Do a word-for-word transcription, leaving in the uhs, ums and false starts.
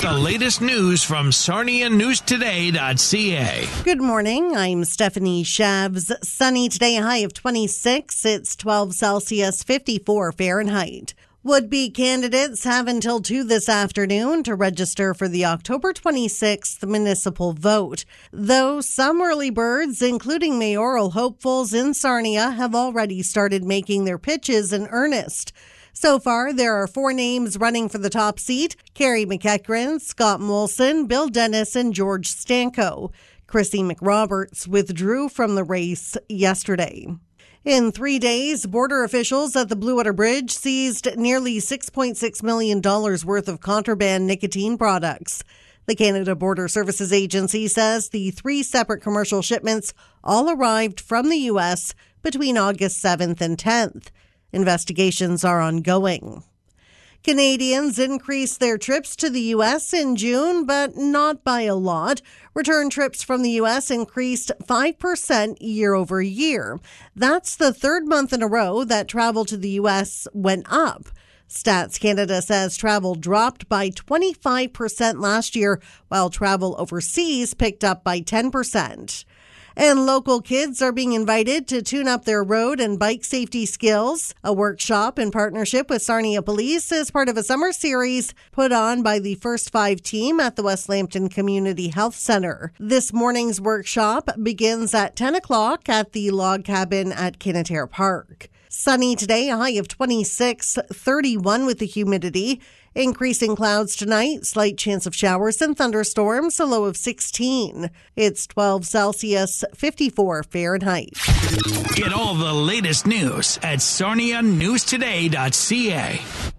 the latest news from Sarnia News Today dot C A. Good morning. I'm Stephanie Shavs. Sunny today, a high of twenty-six. It's twelve Celsius, fifty-four Fahrenheit. Would-be candidates have until two this afternoon to register for the October twenty-sixth municipal vote. Though some early birds, including mayoral hopefuls in Sarnia, have already started making their pitches in earnest. So far, there are four names running for the top seat: Carrie McEachran, Scott Molson, Bill Dennis, and George Stanko. Chrissy McRoberts withdrew from the race yesterday. In three days, border officials at the Blue Water Bridge seized nearly six point six million dollars worth of contraband nicotine products. The Canada Border Services Agency says the three separate commercial shipments all arrived from the U S between August seventh and tenth. Investigations are ongoing. Canadians increased their trips to the U S in June, but not by a lot. Return trips from the U S increased five percent year over year. That's the third month in a row that travel to the U S went up. Stats Canada says travel dropped by twenty-five percent last year, while travel overseas picked up by ten percent. And local kids are being invited to tune up their road and bike safety skills. A workshop in partnership with Sarnia Police is part of a summer series put on by the First Five team at the West Lambton Community Health Centre. This morning's workshop begins at ten o'clock at the log cabin at Kinneterre Park. Sunny today, a high of twenty-six, thirty-one with the humidity. Increasing clouds tonight, slight chance of showers and thunderstorms, a low of sixteen. It's twelve Celsius, fifty-four Fahrenheit. Get all the latest news at Sarnia News Today dot C A.